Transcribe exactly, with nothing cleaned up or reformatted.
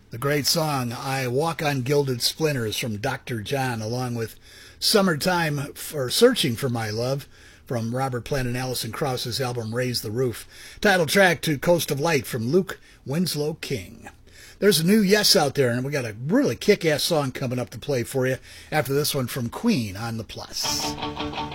The great song, I Walk on Gilded Splinters from Doctor John, along with Summertime for Searching for My Love from Robert Plant and Alison Krauss's album Raise the Roof. Title track to Coast of Light from Luke Winslow King. There's a new Yes out there, and we got a really kick-ass song coming up to play for you after this one from Queen on the Plus.